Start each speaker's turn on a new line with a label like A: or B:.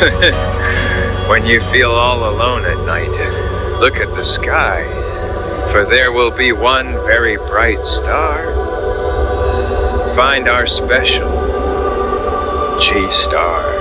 A: When you feel all alone at night, look at the sky, for there will be one very bright star. Find our special G-Star.